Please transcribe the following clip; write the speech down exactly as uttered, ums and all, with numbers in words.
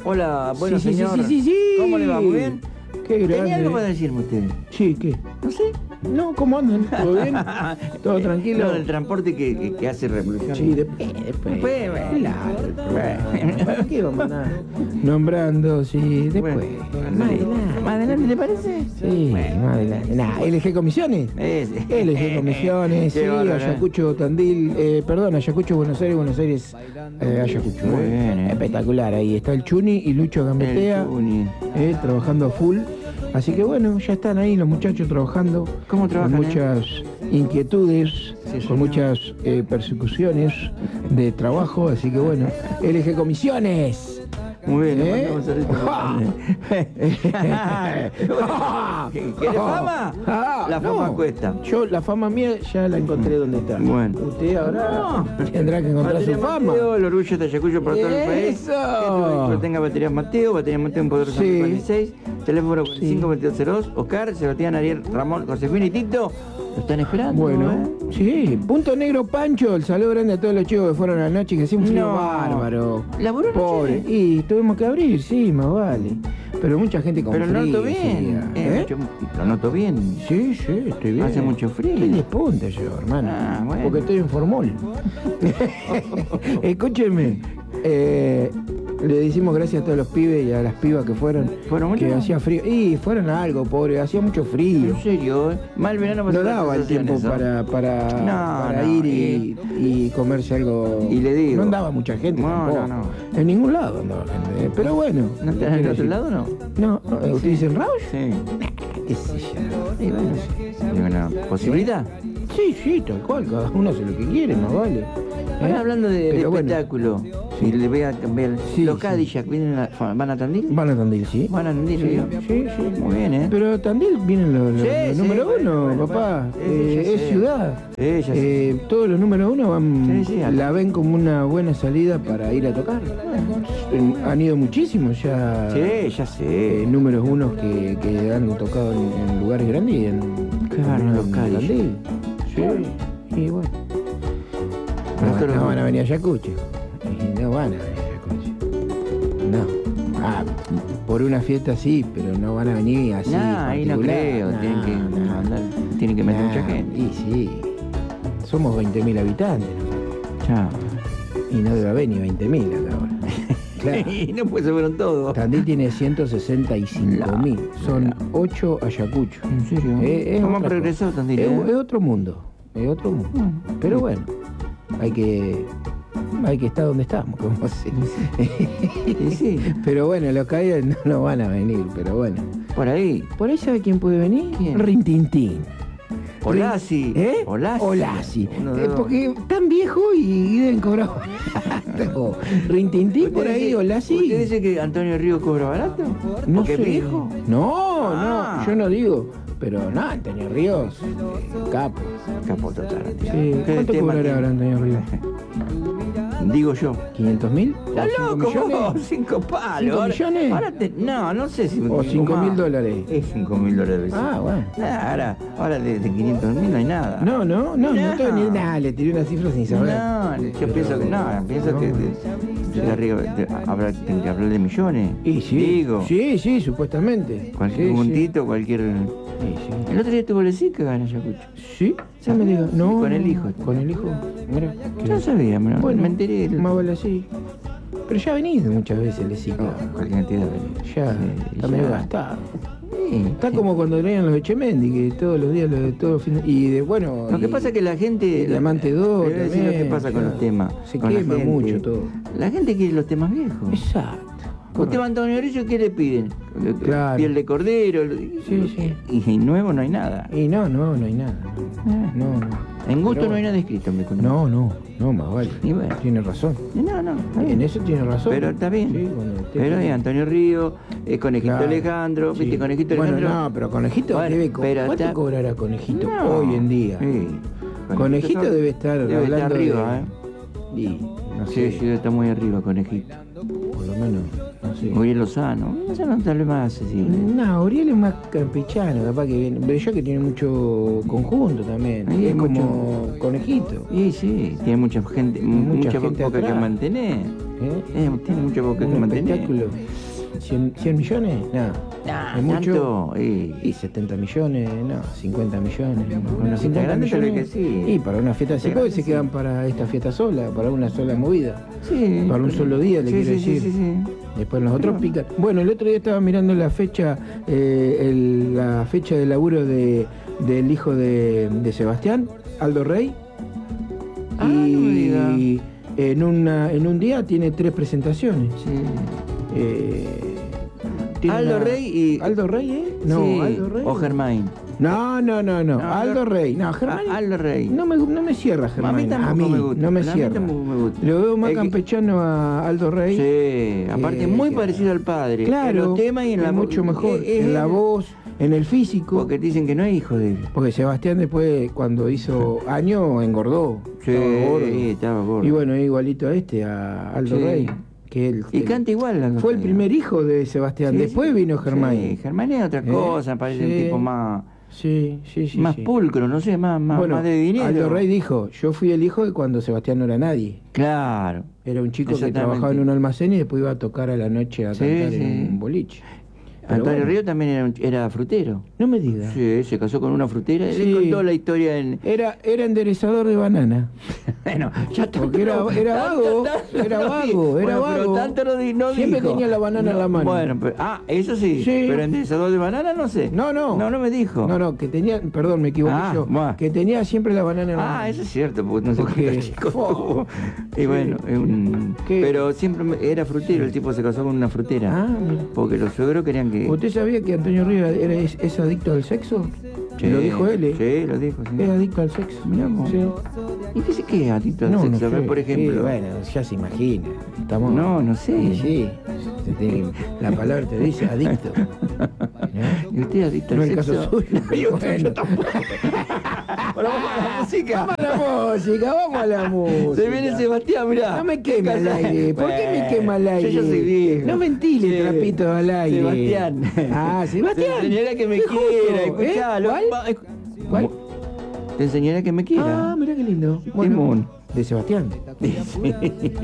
Hola, bueno, sí, sí, señor. Sí, sí, sí, sí. ¿Cómo le va? ¿Muy bien? Qué grande. ¿Tenía algo para decirme usted? Sí, ¿qué? No sé. No, ¿cómo andan? ¿Todo bien? ¿Todo tranquilo? No, el transporte que, que, que hace revolución. Sí, después, después. Después, bueno. Claro, ¿para qué vamos a andar nombrando? Sí, después. Bueno, más sí. adelante. ¿Más adelante le parece? Sí, Bueno. más adelante. Nah, L G Comisiones. Ese. L G Comisiones, sí, Qué bárbaro, ¿eh? Ayacucho, Tandil, eh, perdón, Ayacucho, Buenos Aires, Buenos Aires, eh, Ayacucho. Muy eh. bien, eh. Espectacular, ahí está el Chuni y Lucho Gambetea, El Chuni. eh, trabajando a full. Así que bueno, ya están ahí los muchachos trabajando. ¿Cómo trabajan, Con muchas inquietudes, Sí, con señor. muchas eh, persecuciones de trabajo. Así que bueno, L G Comisiones. Muy bien, le ¿Eh? mandamos saludos. ¿Quieres fama? Ah, La fama no. cuesta. Yo la fama mía ya la encontré donde está. Bueno. Usted ahora No. tendrá que encontrar Batería su fama. Mateo, el orgullo de Ayacucho por todo el país. ¡Eso! Que tenga baterías Mateo, batería Mateo en Poder Sí. cuarenta y seis, teléfono cuarenta y cinco veintidós cero dos. Oscar, Sebastián, Ariel, Ramón, Josefina y Tito lo están esperando. Bueno, ¿eh? sí, Punto Negro Pancho, el saludo grande a todos los chicos que fueron anoche, que hacía un frío No. bárbaro. ¿Laburó anoche? Pobre. Y tuvimos que abrir, sí, más vale. Pero mucha gente con Pero lo frío. noto bien. sí, Eh, ¿eh? mucho- lo noto bien. Sí, sí, estoy bien. Hace mucho frío. ¿Qué les punta yo, hermano? Ah, bueno. Porque estoy en formol. Escúchenme. Eh, le decimos gracias a todos los pibes y a las pibas que fueron. ¿Fueron muchos? Que hacía frío. Y fueron a algo, pobre, hacía mucho frío. En serio, ¿eh? Mal verano No pasó daba el tiempo para, para, No, para no, ir y, y comerse algo. Y le digo. No andaba mucha gente No, tampoco. no, no. En ningún lado andaba gente. eh, Pero bueno. ¿No están en el otro lado no? No, no, ¿ustedes dicen Rausch? Sí. ¿Qué sé yo? Y bueno, ¿hay una posibilidad? Sí, sí, tal cual, cada uno hace lo que quiere, más vale. ¿Eh? Ahora hablando de, de Pero bueno, espectáculo, Sí. y le voy a cambiar. Sí, ¿Los sí. Cadillac vienen a, van a Tandil? Van a Tandil, sí. Van a Tandil, Sí, ¿yo? sí, sí. Muy bien, ¿eh? Pero Tandil vienen los, los- Sí, los sí, número bueno, uno, bueno, papá. bueno. Sí, sí, Eh, ya es sé. ciudad. Sí, ya sé. Eh, todos los números uno van, Sí, sí, acá. la ven como una buena salida para ir a tocar. Eh, Han ido muchísimos ya. Sí, ya sé. eh, números unos que, que han tocado en, en lugares grandes y en, Claro, en los Cadillac. Tandil. Sí, y bueno. No, Nosotros- no van a venir a Ayacucho. Y no van a venir a Ayacucho. No. Ah, por una fiesta sí, pero no van a venir así. Nah, ahí no particular. creo. Nah, tienen, que nah. mandar, tienen que meter Nah, mucha gente. Y sí. Somos veinte mil habitantes, ¿no? Chao. Y no debe haber ni veinte mil acá ahora. Claro. Y no, pues se fueron todos. Tandil tiene ciento sesenta y cinco mil. Son ocho Ayacucho. ¿En serio? Eh, es ¿Cómo han otra progresado cosa. Tandil? Es, eh? es otro mundo. Es otro mundo. Bueno, Pero bueno, hay que hay que estar donde estamos, como así. Y sí, Pero bueno, los caídos no, no van a venir, pero bueno. por ahí. ¿Por ahí sabe quién puede venir? ¿Quién? Rintintín. Olasi. ¿Eh? Olasi. Olasi. Uno de Eh, dos. porque tan viejo y deben cobrar barato. Rintintín por ¿Usted ahí, dice- Olasi. ¿Usted dice que Antonio Río cobra barato? No ¿Porque sé. es viejo? No, Ah. no, yo no digo. Pero no, Antonio Ríos, eh, capo. Capo total. tío. Sí, ¿Qué ¿cuánto tema cobrará tiene? ahora Antonio Ríos? Digo yo. ¿quinientos mil? ¿Estás loco? millones? Cinco palos. ¿Cinco Ahora- millones? Ahora te- no, no sé si... ¿O cinco mil dólares? Es cinco mil dólares. Ah, bueno. Nah, ahora, ahora de, de quinientos mil no hay nada. No, no, no, no, No. tengo ni nada, le tiré una cifra sin saber. No, yo Pero- pienso que no, pienso no. que de, de arriba de- habrá tienen que hablar de millones. Y sí, Digo, sí, sí, supuestamente. cualquier sí, puntito, cualquier. Sí, sí. El otro día tuvo Lesica en Ayacucho. ¿Sí? No me diga. No, Con el no, hijo. Con el hijo. Mira. Yo no sabía, me, Bueno, me enteré. más vale así. Pero ya ha venido muchas veces el ciclo. No, cualquier cantidad de. Ya, Sí, está ya. medio gastado. Sí, Está sí. como cuando venían los Echemendi, que todos los días, los de todos los fines. Y de, bueno. Lo que y- pasa es que la gente. y Diamante dos Te voy a decir lo que también, pasa con ya. los temas. Se con la quema gente. mucho todo. La gente quiere los temas viejos. Exacto. Usted va a Antonio Orillo, ¿qué le piden? Claro. Piel de cordero. Sí, sí. Y, y nuevo no hay nada. Y no, no, no hay nada. Ah. No, no. En gusto Pero no hay bueno. nada escrito, me contó. No, no, no, más vale. Y bueno. Tiene razón. No, no, está En bien. eso tiene razón. Pero está bien. Sí, bueno, usted- Pero es Antonio Río, es Conejito Claro, Alejandro, sí. ¿viste? Conejito Bueno, Alejandro. no, pero Conejito Bueno, debe co- pero ¿cuánto está- cobrará Conejito No. hoy en día? Sí. Conejito está- debe estar debe estar hablando arriba, de- ¿eh? Y no Sí, sé, sí, está muy arriba, Conejito. por lo menos, no sé. Uriel Lozano. Lozano tal vez más accesible. No, Uriel es más campechano, capaz que viene. Pero ya que tiene mucho conjunto también. Ahí es hay como mucho- Conejito. Y sí, tiene mucha gente, Mucha mucha gente poca que atrás. mantener. ¿Eh? Eh, tiene mucho poco que Un mantener. espectáculo. ¿cien, cien millones? No. Nah, ¿Es mucho? tanto, y- Y setenta millones, no, cincuenta millones. Una fiesta cincuenta grande tal vez millones. que sí. Y para una fiesta así, Grande, porque se sí. quedan para esta fiesta sola, para una sola movida. Sí. Para un solo día, le Sí, quiero sí, sí, decir. sí, sí. Después los otros pican. Bueno, el otro día estaba mirando la fecha, eh, el- la fecha de laburo de, del hijo de, de Sebastián, Aldo Rey. Ah, no me diga. Y en, una, en un día tiene tres presentaciones. Sí. Eh, tiene Aldo una- Rey y- ¿Aldo Rey, eh? No, Sí, Aldo Rey. o Germain. No, no, no, no. No, Aldo Aldo- Rey. No, Germán. Ah, Aldo Rey. No me, no me cierra A Germán. mí tampoco me gusta. no me A mí cierra. tampoco me gusta. Lo veo más Es que- campechano a Aldo Rey. Sí, aparte Eh, muy que- parecido al padre. Claro. En los temas y en es la voz. mucho mejor. Es- es en la él. voz, en el físico. Porque dicen que no es hijo de él. Porque Sebastián después, cuando hizo año, engordó. Sí, Estaba gordo. estaba gordo. Y bueno, es igualito a este, a Aldo Sí. Rey. Que él, Y canta igual. Aldo Fue el Rey. primer hijo de Sebastián. Sí, después sí. vino Germán. Sí, Germán es otra ¿Eh? cosa, parece un Sí. tipo más, Sí, sí, sí. más sí. pulcro, no sé, más, más, Bueno, más de dinero. Aldo Rey dijo, yo fui el hijo de cuando Sebastián no era nadie. Claro. Era un chico que Exactamente. trabajaba en un almacén y después iba a tocar a la noche a Sí, cantar sí. en un boliche. Pero Antonio bueno, Río también era, un- era frutero. No me digas. Sí, se casó con una frutera. Sí. Él contó la historia en... Era, era enderezador de banana. Bueno, ya tanto Porque era, no- era tanto- vago, tanto era no vago, dijo. era Bueno, vago. Pero tanto no, di- no Siempre dijo. tenía la banana en la mano. Bueno, pero, ah, eso sí, Sí. pero enderezador de banana no sé. No, no. No, no me dijo. No, no, que tenía, perdón, me equivoqué Ah, yo. bueno. Que tenía siempre la banana en la mano. Ah, eso es cierto, porque no sé Porque- cuántos chicos Oh. tuvo. Y Sí. bueno, es un- ¿Qué? pero siempre me- era frutero, el tipo se casó con una frutera. Ah, mira. Porque los suegros querían que... ¿Usted sabía que Antonio Ríos era, es, es adicto al sexo? Sí, Lo dijo él, ¿eh? Sí, lo dijo, sí. Es adicto al sexo. Mirá vos. Sí. ¿Y qué sé qué es adicto al No, sexo? no A ver, sé. por ejemplo. Sí, bueno, ya se imagina. Estamos... No, no sé. Sí, sí. Se tiene- La palabra te dice adicto. ¿Eh? ¿Y usted es adicto No al el sexo? caso suyo. No, yo, Bueno. yo tampoco. Bueno, vamos a la música. Vamos a la música, vamos a la música. Se viene Sebastián, mirá. No me queme el aire. ¿Por qué me quema el aire? Yo ya soy viejo. No ventile Sí. trapito al aire. Sebastián. Ah, Sebastián. Te enseñaré que me Qué quiera, justo, ¿eh? escuchalo. ¿Cuál? Va, esc- ¿Cuál? Te enseñaré que me quiera. Ah, mira qué lindo. Timón. de Sebastián. Sí.